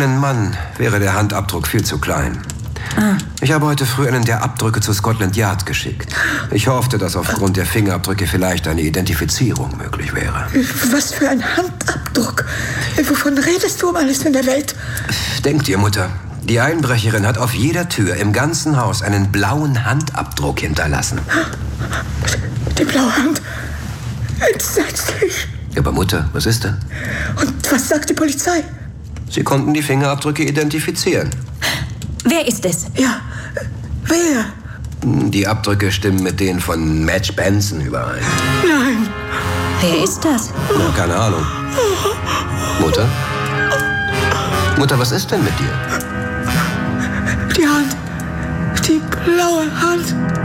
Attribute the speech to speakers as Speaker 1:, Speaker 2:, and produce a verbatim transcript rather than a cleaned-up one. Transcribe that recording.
Speaker 1: einen Mann wäre der Handabdruck viel zu klein.
Speaker 2: Ah.
Speaker 1: Ich habe heute früh einen der Abdrücke zu Scotland Yard geschickt. Ich hoffte, dass aufgrund der Fingerabdrücke vielleicht eine Identifizierung möglich wäre.
Speaker 2: Was für ein Handabdruck? Wovon redest du um alles in der Welt?
Speaker 1: Denk dir, Mutter, die Einbrecherin hat auf jeder Tür im ganzen Haus einen blauen Handabdruck hinterlassen.
Speaker 2: Die blaue Hand. Entsetzlich.
Speaker 1: Aber Mutter, was ist denn?
Speaker 2: Und was sagt die Polizei?
Speaker 1: Sie konnten die Fingerabdrücke identifizieren.
Speaker 2: Wer ist es? Ja, wer?
Speaker 1: Die Abdrücke stimmen mit denen von Madge Benson überein.
Speaker 2: Nein.
Speaker 3: Wer ist das?
Speaker 1: Na, keine Ahnung. Mutter? Mutter, was ist denn mit dir?
Speaker 2: Die Hand. Die blaue Hand.